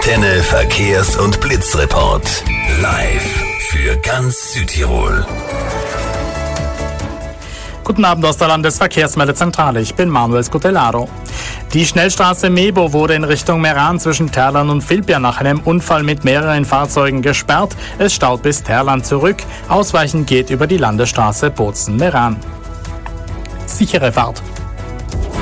Antenne Verkehrs- und Blitzreport. Live für ganz Südtirol. Guten Abend aus der Landesverkehrsmeldezentrale. Ich bin Manuel Scutellaro. Die Schnellstraße Mebo wurde in Richtung Meran zwischen Terlan und Vilbia nach einem Unfall mit mehreren Fahrzeugen gesperrt. Es staut bis Terlan zurück. Ausweichen geht über die Landesstraße Bozen-Meran. Sichere Fahrt.